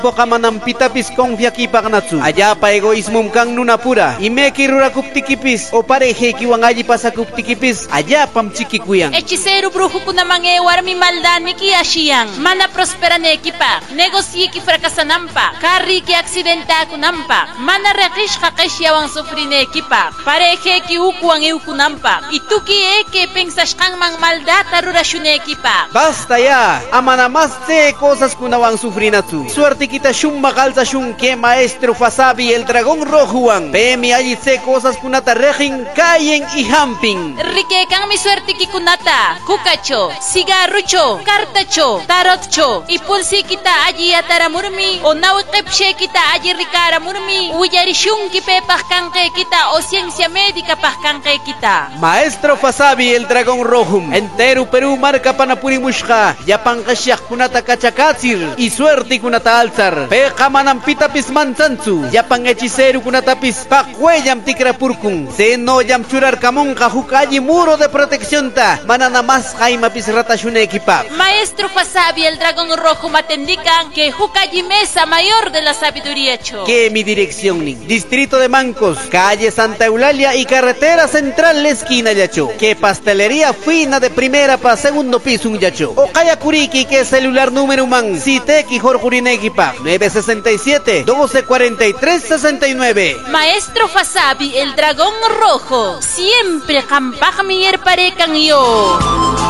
Pokamanampitapis confiakipak natsu. Ayapa egoismum kang nunapura. Imeki rurakuptikipis o parejeki wangayi pasakuptikipis. Ayapam chikikuyang. Hechicero brujo kunamang warmi maldani ki asiyang. Mana prosperaneki pa. Negosiki fracasanampa. Kariki aksidenta kunampa. Mana rekish kakeshyawang sufrineki pa. Parejeki ukuang iukunampa. Ituki eke pensashkang mang maldata rurashuneki pa. Basta ya. Amanamaste cosas kunawang sufrinatsu. Suerte kita shumma calza shun que maestro Fasabi el dragón rojuan. Pemi ayitse cosas kunata rejin kayen y hamping. Rike kang mi suerte ki kunata. Kukacho, sigarucho, kartacho, tarotcho. Ipulsi kita aji ataramurmi. O nawikipshe kita aji rikaramurmi. Uyarishun ki pepah kangke kita o ciencia médica pah kangke kita. Maestro Fasabi el dragón rojum. Entero Perú marca panapurimushka. Yapankasyak kunata kachakatsir. Y suerte kunata alzar. Peka manampitapis mansansu. Yapang hechicero kunatapis pakweyam tikrapurkun. Seno yam churar kamon kahukayi muro de protección ta. Mananamas jaimapis ratashunekipap. Maestro Fasabi el dragón rojo matendican que hukayi mesa mayor de la sabiduría cho. Que mi dirección ni. Distrito de Mancos, calle Santa Eulalia y carretera central la esquina yacho. Que pastelería fina de primera pa segundo piso un yacho. O kaya kuriki que celular número man. Siteki jorjurinekipa. 967 1243 69. Maestro Fasabi el dragón rojo. Siempre campag mi parecan yo.